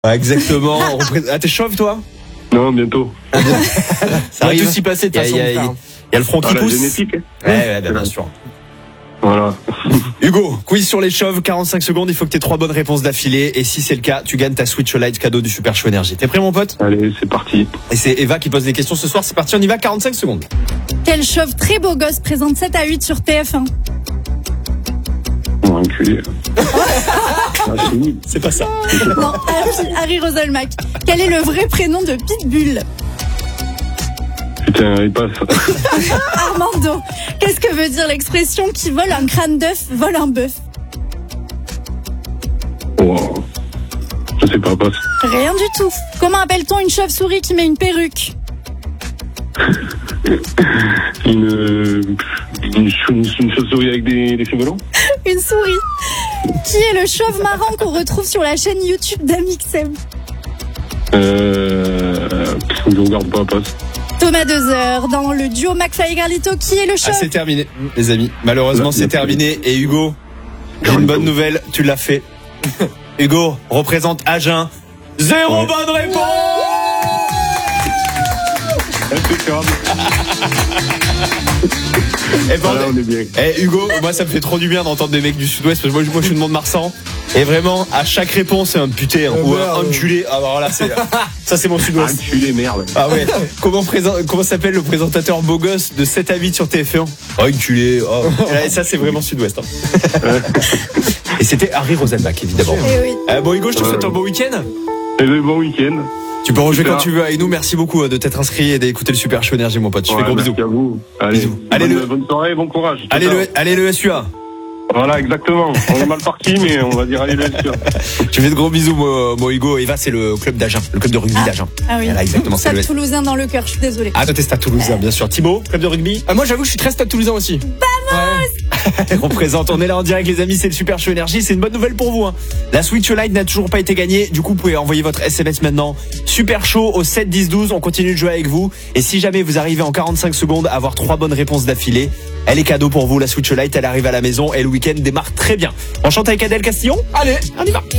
Ouais, exactement. Ah, t'es chauve, toi? Non, bientôt. Ça arrive. Tout s'y passer de toute façon. Il y a le front qui La pousse. génétique. Ouais, bien sûr. Voilà. Hugo, quiz sur les chauves, 45 secondes, il faut que tu aies 3 bonnes réponses d'affilée. Et si c'est le cas, tu gagnes ta Switch Lite cadeau du Super Show Énergie. T'es prêt, mon pote? Allez, c'est parti. Et c'est Eva qui pose les questions ce soir. C'est parti, on y va, 45 secondes. Quel chauve très beau gosse présente 7 à 8 sur TF1? Bon, enculé. C'est nul. C'est pas ça. Non, Harry Roselmack. Quel est le vrai prénom de Pitbull? Putain, il passe. Armando. Qu'est-ce que veut dire l'expression qui vole un crâne d'œuf, vole un bœuf? Wow. Je sais pas, passe. Rien du tout. Comment appelle-t-on une chauve-souris qui met une perruque? Une chauve-souris avec des cheveux longs. Une souris. Qui est le chauve marrant qu'on retrouve sur la chaîne YouTube d'Amixem? Je regarde pas, passe. Thomas Dezer. Dans le duo McFly et Carlito, qui est le chauve? Ah, c'est terminé, les amis. Malheureusement, c'est terminé. Et Hugo, j'ai une bonne nouvelle, tu l'as fait. Hugo représente Agen. 0 bonne réponse. Impeccable. Eh ben, Voilà, on est bien. Hugo, moi ça me fait trop du bien d'entendre des mecs du Sud-Ouest parce que moi je suis de Mont-de-Marsan et vraiment à chaque réponse c'est un putain ou un enculé. Ah bah voilà, ça c'est mon Sud-Ouest. Enculé, merde. Ah ouais. Comment s'appelle le présentateur beau gosse de 7 à 8 sur TF1? Oh enculé. Oh. Et ça c'est vraiment Sud-Ouest. Hein. Et c'était Harry Roselmack évidemment. Eh oui. Bon Hugo, je te souhaite un bon week-end. Et bon week-end. Tu peux rejouer Super. quand tu veux avec nous. Merci beaucoup de t'être inscrit et d'écouter le Super Show Énergie, mon pote. Je fais gros bisous. Merci à vous. Allez, Bisous. Allez, bonne soirée, bon courage. Allez le SUA. Voilà, exactement. On est mal parti, mais on va dire allez, bien sûr. Tu fais de gros bisous, mon Hugo. Eva, c'est le club d'Agen, le club de rugby d'Agen. Ah oui. Voilà, exactement. C'est Stade le... Toulousain dans le cœur, je suis désolée. Ah, toi, t'es Stade Toulousain, bien sûr. Thibaut, club de rugby. Moi, j'avoue que je suis très Stade Toulousain aussi. On présente, on est là en direct, les amis. C'est le Super Show Énergie. C'est une bonne nouvelle pour vous. Hein. La Switch Lite n'a toujours pas été gagnée. Du coup, vous pouvez envoyer votre SMS maintenant. Super Show au 7 10 12. On continue de jouer avec vous. Et si jamais vous arrivez en 45 secondes à avoir 3 bonnes réponses d'affilée, elle est cadeau pour vous. La Switch Lite, elle arrive à la maison et le week-end démarre très bien. On chante avec Adèle Castillon. Allez, On y va.